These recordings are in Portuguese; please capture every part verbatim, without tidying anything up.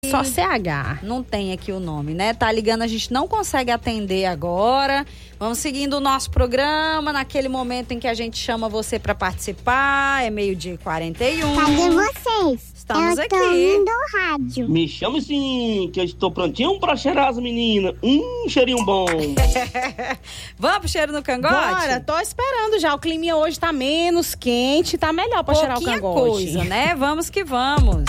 Só C H. Não tem aqui o nome, né? Tá ligando, a gente não consegue atender agora. Vamos seguindo o nosso programa, naquele momento em que a gente chama você para participar. É meio-dia e quarenta e um. Cadê vocês? Estamos eu aqui. Eu tô indo ao rádio. Me chame sim, que eu estou prontinho pra cheirar as meninas. Hum, cheirinho bom. Vamos pro cheiro no cangote? Bora, tô esperando já. O clima hoje tá menos quente, tá melhor pra cheirar o Pouquinha cangote. coisa, né? Vamos que vamos.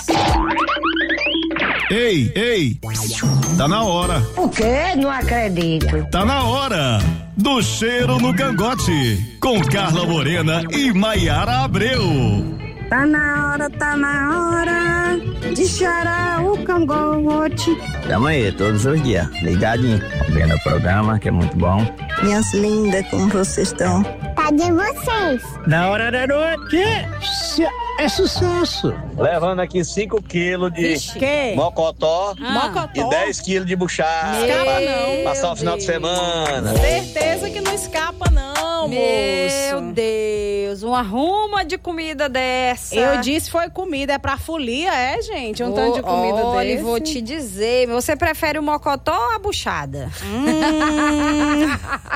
Ei, ei, tá na hora. O quê? Não acredito. Tá na hora do cheiro no cangote, com Carla Morena e Maiara Abreu. Tá na hora, tá na hora de cheirar o cangote. Tamo aí, todos os dias, ligadinho, vendo o programa, que é muito bom. Minhas lindas, como vocês estão? Cadê vocês? Na hora da noite é sucesso. Levando aqui cinco quilos de que? mocotó, Ah. Mocotó e dez quilos de buchada. Não escapa não. Passar o final de semana. Certeza que não escapa não, Meu moço. Deus, uma ruma de comida dessa. Eu disse foi comida, é pra folia, é, gente? Um Vou, tanto de comida olha, desse. vou te dizer, você prefere o mocotó ou a buchada? Hum.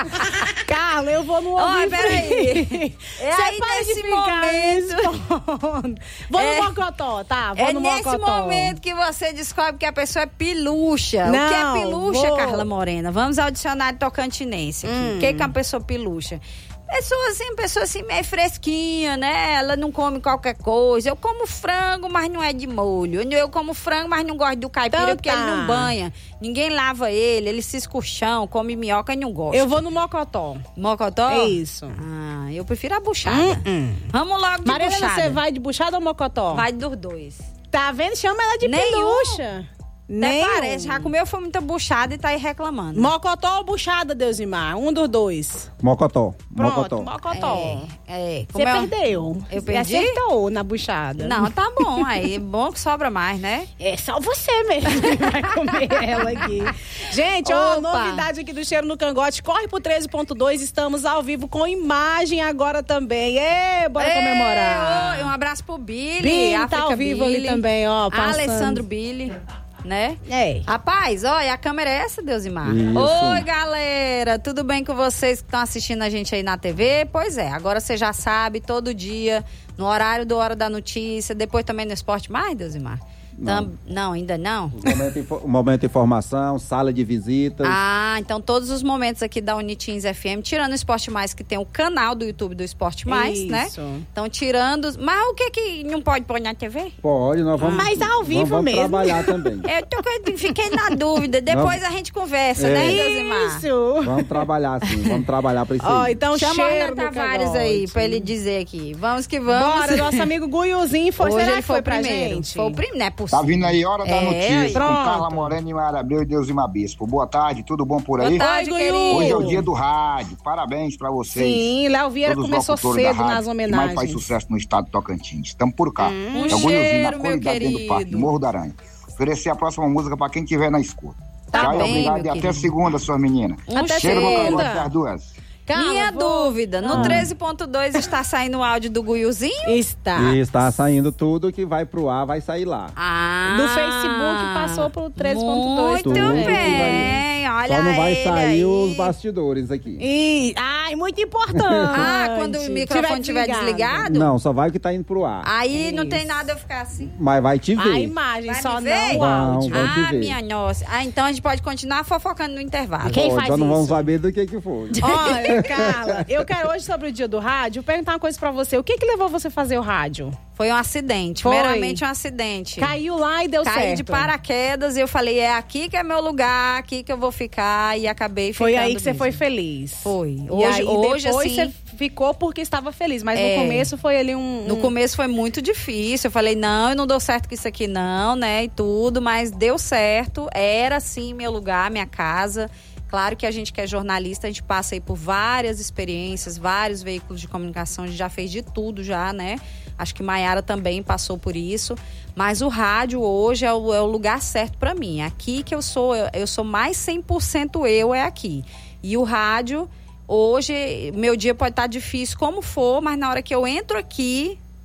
Carla, eu vou no ovo. Olha, peraí. É Você aí para nesse de ficar momento. me Vou É. no mocotó, tá? Vou É no nesse mocotó. momento que você descobre que a pessoa é pilucha. O que Não, é pilucha, vou. Carla Morena? Vamos ao dicionário tocantinense aqui. Hum. O que, que é uma pessoa pilucha? Pessoa assim, pessoa assim meio fresquinha, né? Ela não come qualquer coisa. Eu como frango, mas não é de molho. Eu como frango, mas não gosto do caipira, Então porque tá. ele não banha. Ninguém lava ele, ele se escurchão, come minhoca e não gosta. Eu vou no mocotó. Mocotó? É isso. Ah, eu prefiro a buchada. Hum, hum. Vamos logo de Marilena, buchada. você vai de buchada ou mocotó? Vai dos dois. Tá vendo? Chama ela de Nenhum. pelucha. Nem parece, já comeu foi muita buchada e tá aí reclamando. Mocotó ou buchada, Deusimar? Um dos dois. Mocotó. Pronto, Mocotó. mocotó. É, é. Você Como é- perdeu. Eu Você perdi? acertou na buchada. Não, tá bom. Aí é bom que sobra mais, né? É só você mesmo que vai comer ela aqui. Gente, ó, Opa. novidade aqui do Cheiro no Cangote. Corre pro treze ponto dois, estamos ao vivo com imagem agora também. Ê, bora Ê, comemorar. oi, um abraço pro Billy. Billy África tá ao vivo ali Billy, também, ó, passando. Alessandro Billy. Né? É. Rapaz, olha, a câmera é essa, Deusimar? Isso. Oi, galera, tudo bem com vocês que estão assistindo a gente aí na T V? Pois é, agora você já sabe, todo dia, no horário do Hora da Notícia, depois também no Esporte Mais, Deusimar? Não. Tam- não, ainda não? Momento, info- momento de informação, sala de visitas. Ah, então todos os momentos aqui da Unitins F M, tirando o Esporte Mais, que tem o canal do YouTube do Esporte Mais, Isso. né? Então, tirando... Mas o que que não pode pôr na T V? Pode, nós vamos. Mas ao vivo nós vamos mesmo. trabalhar também. Eu tô, com- fiquei na dúvida. Depois a gente conversa, É. né, Deusimar? Isso. Vamos trabalhar sim, vamos trabalhar pra isso Ó, aí. então Chama o cheiro Renan no Tavares cangote. aí, pra ele dizer aqui. Vamos que vamos. Bora, nosso amigo Guiuzinho foi. Hoje Será ele que foi, foi pra primeiro. gente? Foi o primeiro, não é possível. Tá vindo aí, Hora da É, Notícia, pronto. com Carla Morena e Maiara Abreu e Deusimar Bispo. Boa tarde, tudo bom por aí? Boa tarde, Oi, querido. Hoje é o dia do rádio, parabéns pra vocês. Sim, Léo Vieira Todos os começou locutores da cedo rádio, nas que mais homenagens. faz sucesso no estado de Tocantins. Estamos por cá. Um é o Goiuzinho cheiro, na meu qualidade dentro do parque, querido. do Morro da Aranha. Oferecer a próxima música pra quem estiver na escuta. Tá Tchau e bem, obrigado meu e até querido. segunda, suas meninas. Um Até Cheiro no segunda. cangote das duas. Calma, Minha vou- dúvida, no Ah. treze ponto dois está saindo o áudio do Guiuzinho? Está. E está saindo tudo que vai pro ar, vai sair lá. Ah, Do Facebook passou pro treze ponto dois Muito também. bem, olha Só não vai ele sair aí. os bastidores aqui. E, ai, muito importante. Ah, quando o microfone estiver desligado? Não, só vai o que tá indo pro ar. Aí não Isso. tem nada eu ficar assim. Mas vai te A ver. imagem, Vai só me ver? não o Não, áudio. vão te Ah, ver. minha nossa. Ah, então a gente pode continuar fofocando no intervalo. Quem Pô, faz só não vamos isso? saber do que que foi. Olha, Carla, eu quero hoje sobre o dia do rádio perguntar uma coisa pra você. O que que levou você a fazer o rádio? Foi um acidente, Foi. meramente um acidente. Caiu lá e deu Caí certo. de paraquedas e eu falei, é aqui que é meu lugar, aqui que eu vou ficar, e acabei ficando Foi aí que você mesmo. foi feliz. Foi. E Hoje, aí, hoje depois assim, você ficou porque estava feliz, mas É. no começo foi ali um... no um- começo foi muito difícil, eu falei, não, eu não dou certo com isso aqui não, né, e tudo, mas deu certo, era sim meu lugar, minha casa. Claro que a gente que é jornalista, a gente passa aí por várias experiências, vários veículos de comunicação, a gente já fez de tudo já, né? Acho que Maiara também passou por isso. Mas o rádio hoje é o, é o lugar certo para mim. Aqui que eu sou, eu, eu sou mais cem por cento eu, é aqui. E o rádio, hoje, meu dia pode estar difícil como for, mas na hora que eu entro aqui,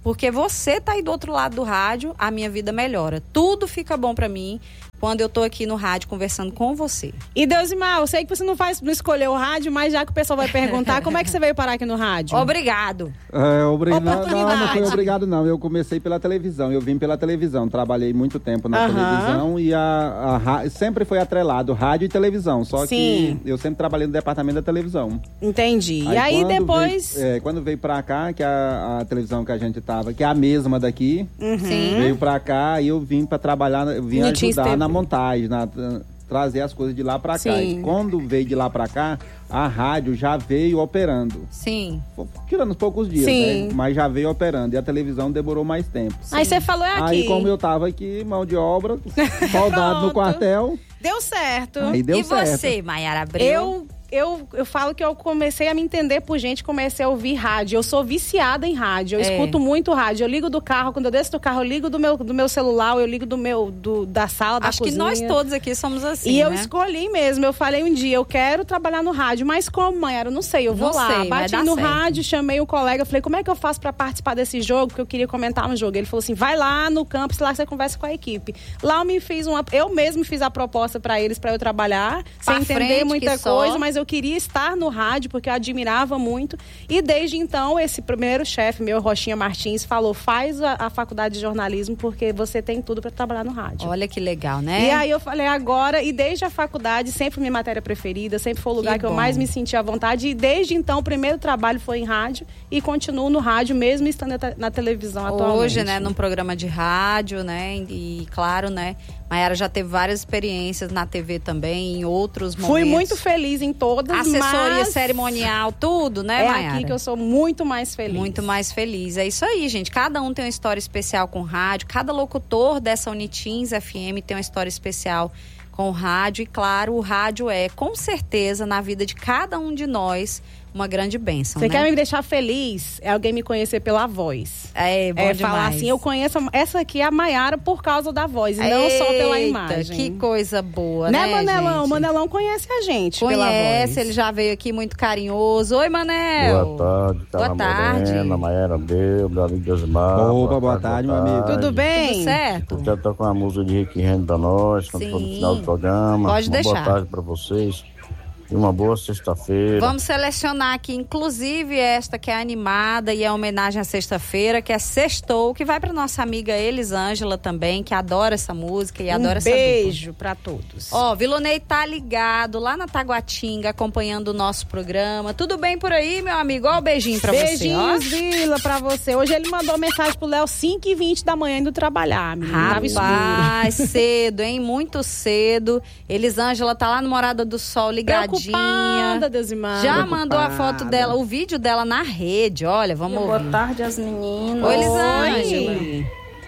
Porque você tá aí do outro lado do rádio, a minha vida melhora. Tudo fica bom pra mim quando eu tô aqui no rádio conversando com você. E Deusimar, eu sei que você não faz, não escolheu o rádio, mas já que o pessoal vai perguntar, como é que você veio parar aqui no rádio? Obrigado. É, obri... Oportunidade. Não, não foi obrigado não, eu comecei pela televisão, eu vim pela televisão, trabalhei muito tempo na Aham. televisão e a, a, sempre foi atrelado rádio e televisão, só Sim. que eu sempre trabalhei no departamento da televisão. Entendi. E aí quando depois... Veio, é, quando veio pra cá, que a, a televisão que a gente tava, que é a mesma daqui, Uhum. veio pra cá e eu vim pra trabalhar, eu vim Não tinha ajudar tempo. na montagem, na, trazer as coisas de lá pra cá. Sim. E quando veio de lá pra cá, a rádio já veio operando. Sim. Tirando uns poucos dias, Sim. né? Mas já veio operando. E a televisão demorou mais tempo. Aí você falou, é aqui. Aí como eu tava aqui, mão de obra, soldado no Pronto. quartel, Deu certo. aí deu e certo. você, Maiara Abreu? Eu, eu, eu falo que eu comecei a me entender por gente, comecei a ouvir rádio. Eu sou viciada em rádio, eu É. escuto muito rádio. Eu ligo do carro, quando eu desço do carro, eu ligo do meu, do meu celular, eu ligo do meu, do, da sala, da Acho cozinha. que nós todos aqui somos assim, E eu né? escolhi mesmo, eu falei um dia, eu quero trabalhar no rádio, mas como, mãe? Eu não sei, eu vou Não lá. sei, vai Bati dar no certo. rádio, chamei um colega, falei, como é que eu faço pra participar desse jogo? Porque eu queria comentar no jogo. Ele falou assim, vai lá no campus, lá você conversa com a equipe. Lá eu me fiz uma, eu mesmo fiz a proposta pra eles, pra eu trabalhar, Pra sem entender frente, muita que só. coisa, mas eu queria estar no rádio, porque eu admirava muito. E desde então, esse primeiro chefe meu, Rochinha Martins, falou, faz a, a faculdade de jornalismo, porque você tem tudo pra trabalhar no rádio. Olha que legal, né? E aí eu falei, agora, e desde a faculdade, sempre minha matéria preferida, sempre foi o lugar Que que, eu bom. mais me senti à vontade. E desde então, o primeiro trabalho foi em rádio e continuo no rádio, mesmo estando na te- na televisão atualmente. Hoje, né, num programa de rádio, né, e claro, né, Maiara já teve várias experiências na T V também, em outros momentos. Fui muito feliz em todas, Assessoria mas cerimonial, tudo, né, é Maiara? aqui que eu sou muito mais feliz. Muito mais feliz. É isso aí, gente. Cada um tem uma história especial com rádio. Cada locutor dessa Unitins F M tem uma história especial com o rádio. E claro, o rádio é, com certeza, na vida de cada um de nós, uma grande bênção, Você né? quer me deixar feliz? É alguém me conhecer pela voz. É, bom É demais. falar assim, eu conheço essa aqui é a Maiara por causa da voz, e não só pela Eita, imagem. Que coisa boa, né, né, Manelão? gente? O Manelão conhece a gente pela Conhece, voz. ele já veio aqui muito carinhoso. Oi, Manel. Boa tarde, Carla Boa tarde. Morena, Maiara Abreu, meu amigo Deusimar. Opa, boa tarde, meu amigo. Tudo bem? Tudo certo? Eu quero tocar uma música de Rick Henry pra nós, quando for no Sim. final do programa. Pode uma deixar. boa tarde pra vocês e uma boa sexta-feira. Vamos selecionar aqui, inclusive, esta que é animada e é homenagem à sexta-feira, que é Sextou, que vai para nossa amiga Elisângela também, que adora essa música e Um adora essa dupla. beijo pra todos. Ó, Vilonei tá ligado lá na Taguatinga, acompanhando o nosso programa. Tudo bem por aí, meu amigo? Ó, o beijinho pra Beijinhos, você, Vila, pra você. Hoje ele mandou mensagem pro Léo cinco e vinte da manhã indo trabalhar, menino. Tava escuro. Rapaz, cedo, hein? Muito cedo. Elisângela tá lá no Morada do Sol, ligadinha. Preocupada, Deusimar. Já Preocupada. mandou a foto dela, o vídeo dela na rede. Olha, vamos Boa ouvir. tarde, as meninas. Oi, Elisângela.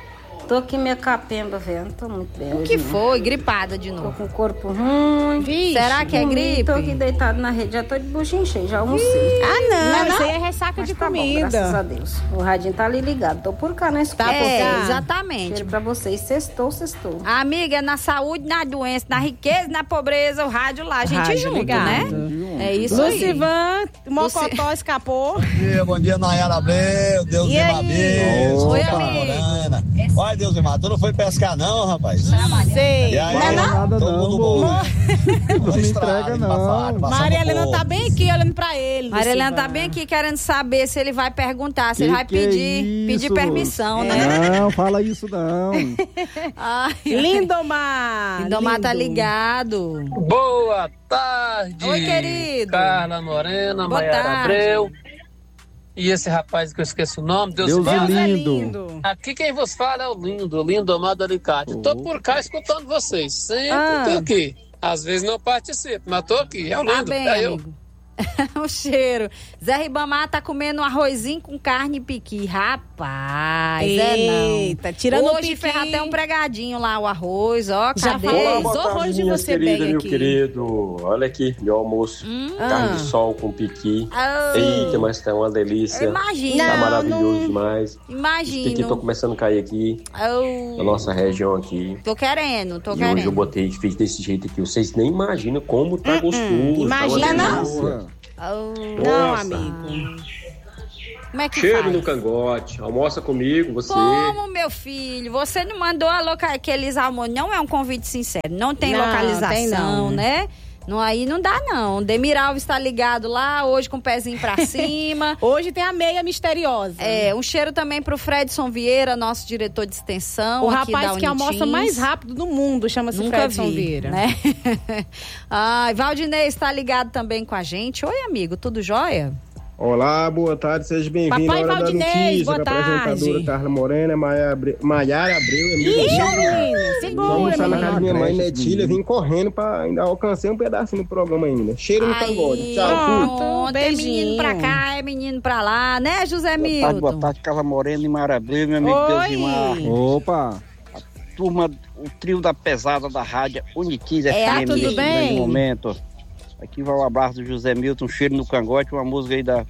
Tô aqui minha capemba, velho. Não tô muito bem. O hoje, que não. foi? Gripada de Tô novo. com o corpo ruim. Vixe, será que é Comi, gripe? Tô aqui deitado na rede. Já tô de buchinho cheio, já almocei. Ah, não, Não é isso não? aí é ressaca Mas de tá bom, comida. graças a Deus. O radinho tá ali ligado. Tô por cá na escuta. Tá por É, cá? Exatamente. Cheiro pra vocês. Sextou, sextou. Amiga, é na saúde, na doença, na riqueza, na pobreza, o rádio lá, a gente Rádio junto, ligado. né? É isso aí. Lucivan, o Mocotó escapou. Bom dia, bom dia, Nayara Abreu, Deus E me aí? beijo. Oi, Carla amigo. Morena. Olha, Deus me tu não foi pescar não, rapaz? Sei. E aí, Não é nada todo não, mundo amor. bom? Não me entrega, não. Maria Helena tá bem aqui olhando pra ele. Maria Helena Lucivan. tá bem aqui querendo saber se ele vai perguntar, se Que ele vai que é pedir, pedir isso? permissão, né? Não, fala isso não. Ai, Lindomar. Lindomar tá lindo. ligado. Boa tarde. Oi, querido. Carla Morena, Boa Maiara tarde. Abreu. E esse rapaz que eu esqueço o nome, Deus, Deus me é livre. lindo. Aqui quem vos fala é o lindo, o lindo amado Alicate. Tô por cá escutando vocês. Sempre Ah. tô aqui. Às vezes não participo, mas tô aqui. É o Tá lindo, bem, é eu. amigo. O cheiro. Zé Ribamar tá comendo um arrozinho com carne e piqui. Rapaz, Eita, é não. tirando o Hoje piqui. fez até um pregadinho lá, o arroz, ó, Já cadê? falou, Boa horrores tarde, de minhas você queridas, bem meu aqui. querido. Olha aqui, meu almoço. Hum. Carne Ah. de sol com piqui. Oh. Eita, mas tá uma delícia. Imagino. Tá Não, maravilhoso não- demais. Os piqui Imagino. estão começando a cair aqui, Oh. na nossa região aqui. Tô querendo, tô E hoje eu querendo. botei, fiz desse jeito aqui. Vocês nem imaginam como tá gostoso. Imagina tá uma não. delícia. Oh. Não, Nossa. amigo. Como é que Cheiro faz? no cangote. Almoça comigo, você. Como, meu filho? Você não mandou a loca... aqueles almoços. Não é um convite sincero. Não tem Não, localização, tem não. né? Não, aí não dá, não. Demir Alves está ligado lá, hoje com o pezinho pra cima. Hoje tem a meia misteriosa. É, um cheiro também pro Fredson Vieira, nosso diretor de extensão O aqui da rapaz que Unitins. almoça mais rápido do mundo, chama-se Nunca Fredson vi, Vieira. né? Ai, Valdinei está ligado também com a gente. Oi, amigo, tudo jóia? Olá, boa tarde, seja bem-vindo à Papai Hora Valdinei, da Notícia, boa com a apresentadora tarde. Carla Morena, Maia Abre- Maiara Abreu e amiga Ih, dela. menina, Vamos segura, almoçar na casa da minha mãe, menina. Netília, vim correndo pra ainda alcancei um pedacinho do programa ainda. Cheiro no cangote. Tchau, fui. Pronto, é beijinho. menino pra cá, é menino pra lá, né, José Boa tarde, Milton? boa tarde, Carla Morena e Mara Abreu, meu amigo Oi. Deusimar. Opa! Turma, o trio da pesada da rádio Unitins É, F M. tudo nesse bem? grande momento. Aqui vai o abraço do José Milton, cheiro no cangote, uma música aí da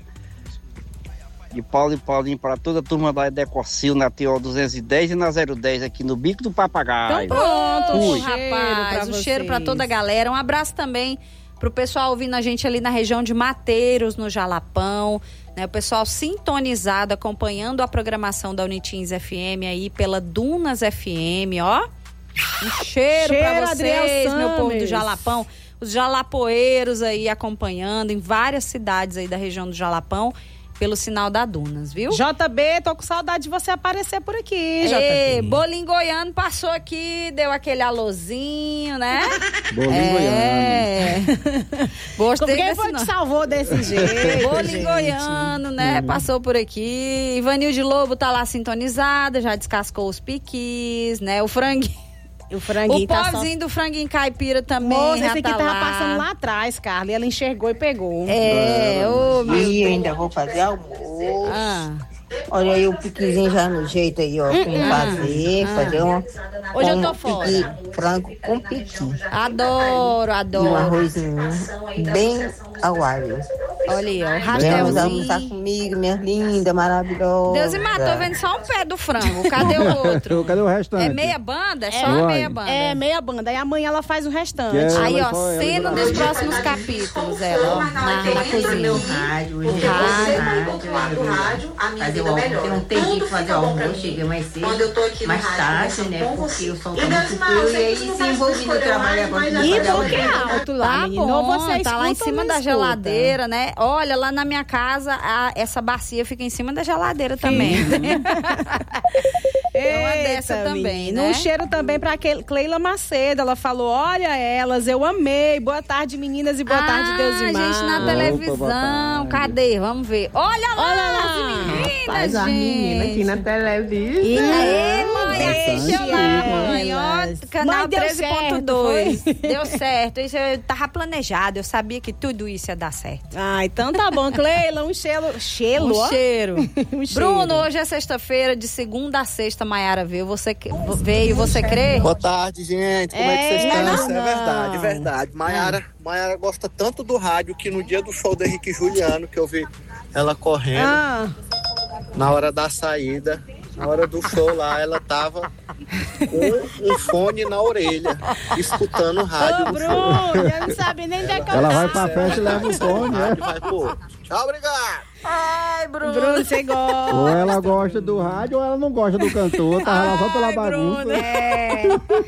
de Paulo e Paulinho para toda a turma da Edecocil na T O duzentos e dez e na zero dez aqui no Bico do Papagaio. Então pronto, Fui. rapaz, Cheiro um cheiro pra vocês. toda a galera. Um abraço também pro pessoal ouvindo a gente ali na região de Mateiros, no Jalapão, né? O pessoal sintonizado, acompanhando a programação da Unitins F M aí pela Dunas F M, ó. Um cheiro, Cheiro, pra Adriel vocês, meu povo do Summers. Jalapão. Os jalapoeiros aí acompanhando em várias cidades aí da região do Jalapão pelo sinal da Dunas, viu? J B, tô com saudade de você aparecer por aqui, Ei, J B. Bolinho Goiano passou aqui, deu aquele alôzinho, né? Bolinho é. Gostei Quem desse foi que nome. salvou desse jeito? Bolinho gente? Goiano, né? Uhum. Passou por aqui. Ivanilde Lobo tá lá sintonizada, já descascou os piquis, né? O franguinho. O franguinho O tá só... pozinho do franguinho caipira também. Moça, já esse aqui tá tava lá. passando lá atrás, Carla, e ela enxergou e pegou. É, ô, meu E Deus. ainda vou fazer almoço. Ah. Olha aí o piquezinho já no jeito aí, ó. Pra Hum, fazer, ah. fazer uma. Hoje eu um tô fora. piqui, frango com piqui. Adoro, E um adoro. arrozinho bem ao alho. Olha aí, ó. Vamos Ratelzinho. almoçar comigo, minha linda, maravilhosa. Deus e matou, tô vendo só um pé do frango. Cadê o outro? Cadê o restante? É meia banda? É só Uai. a meia banda. É, meia banda. Aí amanhã ela faz o restante. Que é- Aí, Ela ó, só- ela cena só- dos próximos capítulos, ela, ó, na, na cozinha. Meu rádio, hoje O é rádio. rádio, rádio, rádio, a minha vida melhor. Tem um tempinho que fazer almoço, cheguei mais cedo, Quando eu tô aqui no mais rádio, tarde, conversando né? com Porque você. o som E tá Deus muito mal, frio eu e sei aí que você não se sabe envolvi no escolher trabalho mais, agora. mas não E fazer bom que almoço. é alto lá, Tá menino. bom, Ou você tá lá em escuta ou cima não da escuta? geladeira, né? Olha, lá na minha casa, a- essa bacia fica em cima da geladeira também. É uma dessa Eita, também, menina. né? Um cheiro também pra Cle- Cleila Macedo. Ela falou: olha elas, eu amei. Boa tarde, meninas, e boa ah, tarde, Deus e gente na Opa, televisão. boa tarde. Cadê? Vamos ver. Olha lá, Olha lá. as meninas, Faz a gente. menina aqui na televisão. E aí, mãe, Bastante deixa lá, mãe. elas. Ó, canal Mãe, deu treze ponto certo, dois. foi? Deu certo. Isso eu tava planejado. Eu sabia que tudo isso ia dar certo. Ah, então tá bom, Cleila. Um cheiro. Cheiro? Um ó. cheiro. Um cheiro. Bruno, hoje é sexta-feira, de segunda a sexta, Maiara veio. Você que- veio, você crê? Boa tarde, gente. Como é, que vocês É, estão? não, Isso é não. verdade, é verdade. Maiara, Maiara gosta tanto do rádio que no dia do show do Henrique Juliano, que eu vi ela correndo, Ah, na hora da saída, na hora do show lá, ela tava com um fone na orelha, escutando o rádio ô, no show. Bruno, eu não sabe nem onde é que eu Ela vai tava. pra festa e leva o fone, né? Rádio vai pro outro. Tchau, obrigado. Ai, Bruno. Bruno, você gosta. Ou ela gosta do rádio ou ela não gosta do cantor. Tá lá só pela Ai, bagunça. Bruno, É.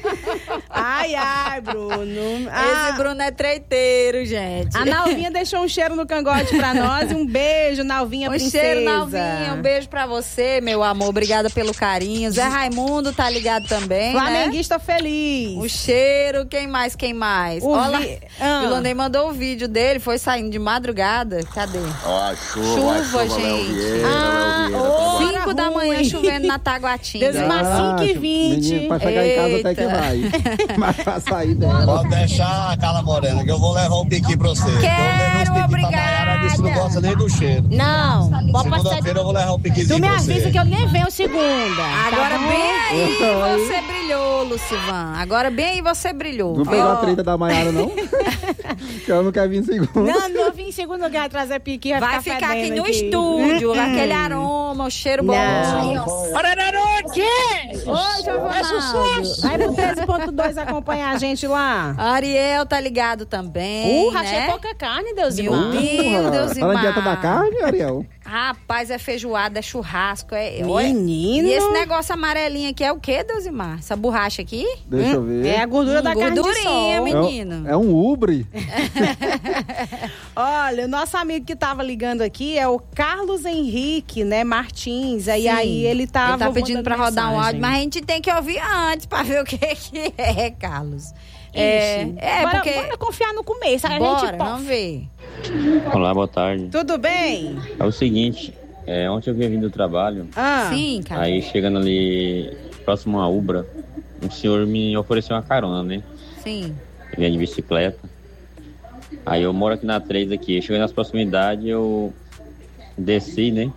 Ai, ai, Bruno. Ah, Esse Bruno é treiteiro, gente. a Nalvinha deixou um cheiro no cangote pra nós. Um beijo, Nalvinha, Um princesa. cheiro, Nalvinha. Um beijo pra você, meu amor. Obrigada pelo carinho. Zé Raimundo tá ligado também, né? Flamenguista feliz. O cheiro, quem mais, quem mais? O Olha, vi- ah. o Ilonei mandou o vídeo dele, foi saindo de madrugada. Cadê? Ó, a chuva, Chuva, a chuva, Léo gente. Vieira, Ah, Léo Vieira, ô, tá bom. Cinco da manhã ruim. chovendo na Taguatinga. Deus Mas cinco e vinte. Menino, pra chegar em casa até que Eita. vai. Mas pra sair dela. Pode deixar a Carla Morena, que eu vou levar um piqui pra você. Quero, eu levei uns piqui pra Maiara, ela disse que não gosta nem do cheiro. Não, pode passar. Segunda-feira eu vou levar um piquizinho Tu me pra você. avisa que eu nem venho segunda. Agora tá bom? bem aí você brilhou, Lucivan. Agora bem aí você brilhou. Não pegou a Ó, treta da Maiara, não? Que ela não quer vir em segunda. Não, não vim em segunda, eu quero trazer piqui. Vai, Vai ficar aqui no estúdio, aquele aroma, o cheiro bom. Hora da noite! Oi, Giovanaldo. Vai pro treze ponto dois acompanhar a gente lá. Ariel tá ligado também, Uh, rachei né? pouca carne, Deus Meu irmão. Deus, Deus Tá na dieta irmão. da carne, Ariel? Rapaz, é feijoada, é churrasco, é... Menino! E esse negócio amarelinho aqui é o quê, Deusimar? Essa borracha aqui? Deixa eu ver. É a gordura hum, da carne de gordurinha, sol. menino. É, é um ubre. Olha, o nosso amigo que tava ligando aqui é o Carlos Henrique, né, Martins. Aí, aí ele tava Ele tá pedindo pra rodar um áudio, mas mas a gente tem que ouvir antes pra ver o que que é, Carlos. É, É, é bora, porque... bora confiar no começo, aí a Bora, gente pode. vamos ver. Olá, boa tarde. Tudo bem? É o seguinte, é, ontem eu vinha vindo do trabalho. Ah. Sim, cara. Aí chegando ali, próximo a Ubra, um senhor me ofereceu uma carona, né? Sim. Eu vinha de bicicleta. Aí eu moro aqui na três aqui. Cheguei nas proximidades, eu desci, né?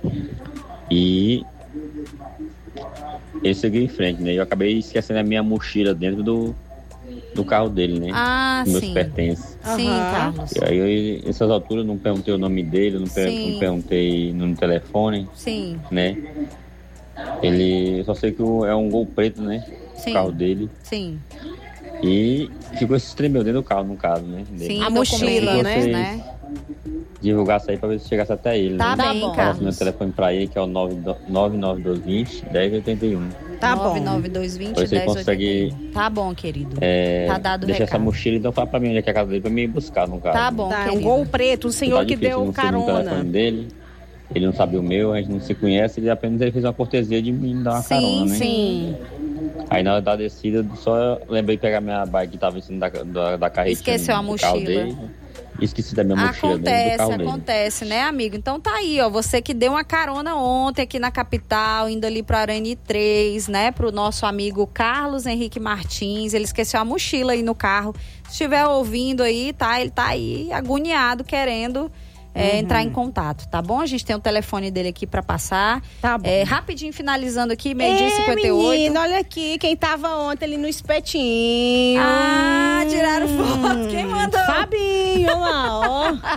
E ele seguiu em frente, né? Eu acabei esquecendo a minha mochila dentro do, do carro dele, né? Ah, meus sim. pertences. Sim, Carlos. E aí, eu, nessas alturas, eu não perguntei o nome dele, eu não, per- Sim. não perguntei no telefone, Sim. né? Ele, eu só sei que o- é um Gol preto, né? Sim. O carro dele. Sim. E ficou esse tremeu dentro do carro, no caso, né? Dele. Sim, A mochila, Se né? vocês né? divulgasse aí pra ver se chegasse até ele. Tá né? bem, Passo Carlos. meu telefone pra ele, que é o nove nove dois dois zero, um zero oito um. Tá bom. nove nove dois dois zero, Você dez consegue oitenta e um. Tá bom, querido. é, Tá dado o deixar recado. essa mochila, então fala pra mim onde é que é a casa dele pra me ir buscar no carro. Tá bom, Tá, é um querido. Gol preto, o senhor Tá que difícil, deu não sei o carona. telefone dele. Ele não sabia o meu, a gente não se conhece, ele apenas ele fez uma cortesia de me dar uma Sim, carona, né? sim. Aí na hora da descida, só lembrei de pegar minha bike que tava em cima da, da, da carretinha Esqueceu a do carro mochila. dele. Esqueci da minha mochila dentro do Acontece, carro dele. acontece, né, amigo? Então tá aí, ó, você que deu uma carona ontem aqui na capital, indo ali pro Arani três, né, pro nosso amigo Carlos Henrique Martins, ele esqueceu a mochila aí no carro. Se estiver ouvindo aí, tá, ele tá aí agoniado, querendo é, Uhum. entrar em contato, tá bom? A gente tem o telefone dele aqui pra passar. Tá bom. É, rapidinho, finalizando aqui, meio-dia e É, cinquenta e oito. menino, olha aqui, quem tava ontem ali no espetinho. Ah, tiraram foto, quem mandou? Fabinho lá, ó.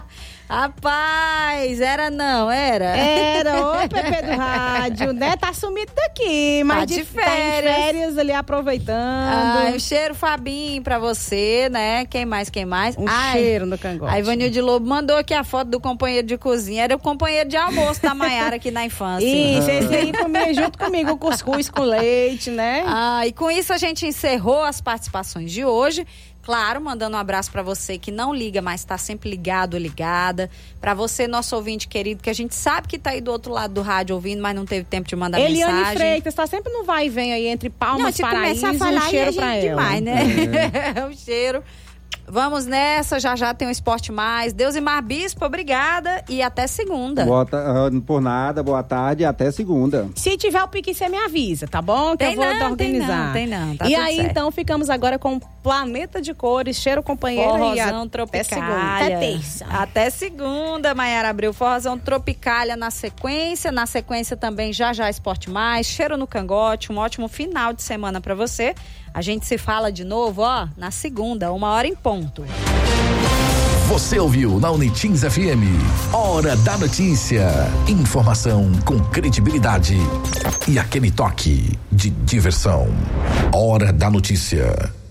Rapaz, era não, era? Era, ô Pepe do rádio, né? Tá sumido daqui, mas Tá de Tá em férias. férias ali aproveitando. Ah, um cheiro, Fabinho, pra você, né? Quem mais, quem mais? Um Ai, cheiro no cangote. A Ivanilde Lobo mandou aqui a foto do companheiro de cozinha. Era o companheiro de almoço da Maiara aqui na infância. Isso, esse aí comia junto comigo o cuscuz com leite, né? Ah, e com isso a gente encerrou as participações de hoje. Claro, mandando um abraço pra você que não liga, mas tá sempre ligado ou ligada. Pra você, nosso ouvinte querido, que a gente sabe que tá aí do outro lado do rádio ouvindo, mas não teve tempo de mandar Eliane mensagem. Freitas tá sempre no vai e vem aí entre Não, Palmas, se Paraíso, começar a falar, um cheiro aí a pra gente ela. demais, né? É. um cheiro. Vamos nessa, já já tem um Esporte Mais. Deusimar Bispo, obrigada e até segunda. Boa ta- ah, por nada, boa tarde e até segunda. Se tiver o pique, você me avisa, tá bom? Que Tem eu vou não, organizar. tem não, tem não, tá e tudo aí, certo. então, ficamos agora com Planeta de Cores, Cheiro Companheiro e Forrozão até Tropicália. segunda. Até terça. Até segunda, Maiara Abreu. Forrozão Tropicália na sequência. Na sequência também, já já Esporte Mais. Cheiro no cangote. Um ótimo final de semana pra você. A gente se fala de novo, ó, na segunda, uma hora em ponto. Você ouviu na Unitins F M. Hora da Notícia. Informação com credibilidade e aquele toque de diversão. Hora da Notícia.